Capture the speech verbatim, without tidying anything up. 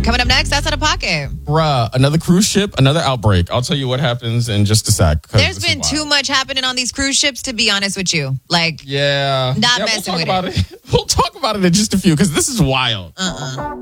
Coming up next, that's Out of Pocket. Bruh, another cruise ship, another outbreak. I'll tell you what happens in just a sec. There's been too much happening on these cruise ships, to be honest with you. Like, yeah, not yeah, messing we'll talk with about it. it. We'll talk about it in just a few because this is wild. Uh-uh.